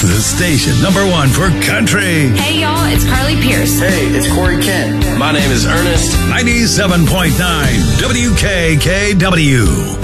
The station number one for country. Hey, y'all, it's Carly Pierce. Hey, it's Corey Kent. My name is Ernest. 97.9 WKKW.